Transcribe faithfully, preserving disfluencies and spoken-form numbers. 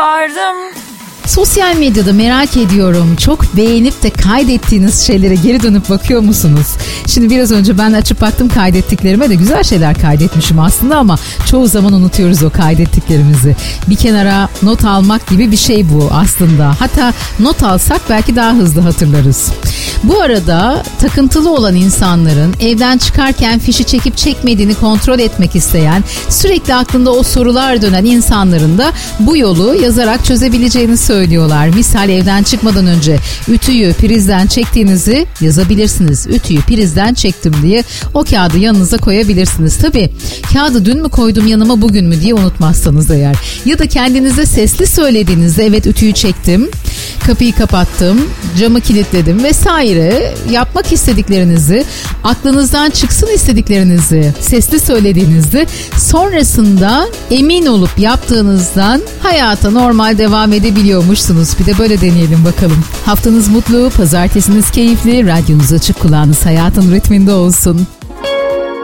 vardım. Sosyal medyada merak ediyorum, çok beğenip de kaydettiğiniz şeylere geri dönüp bakıyor musunuz? Şimdi biraz önce ben açıp baktım kaydettiklerime de, güzel şeyler kaydetmişim aslında ama çoğu zaman unutuyoruz o kaydettiklerimizi. Bir kenara not almak gibi bir şey bu aslında. Hatta not alsak belki daha hızlı hatırlarız. Bu arada takıntılı olan insanların evden çıkarken fişi çekip çekmediğini kontrol etmek isteyen, sürekli aklında o sorular dönen insanların da bu yolu yazarak çözebileceğini söylüyorlar. Misal evden çıkmadan önce ütüyü prizden çektiğinizi yazabilirsiniz. Ütüyü prizden çektim diye o kağıdı yanınıza koyabilirsiniz. Tabii kağıdı dün mü koydum yanıma bugün mü diye unutmazsanız eğer. Ya da kendinize sesli söylediğinizde evet ütüyü çektim, kapıyı kapattım, camı kilitledim vesaire yapmak istediklerinizi, aklınızdan çıksın istediklerinizi sesli söylediğinizde sonrasında emin olup yaptığınızdan hayata normal devam edebiliyormuşsunuz. Bir de böyle deneyelim bakalım. Haftanız mutlu, pazartesiniz keyifli, radyonuz açık, kulağınız hayatın ritminde olsun.